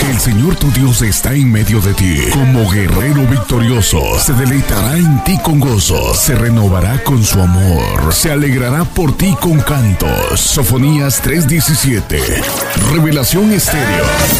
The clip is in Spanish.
El Señor tu Dios está en medio de ti. Como guerrero victorioso, se deleitará en ti con gozo, se renovará con su amor, se alegrará por ti con cantos. Sofonías 3:17. Revelación Estéreo.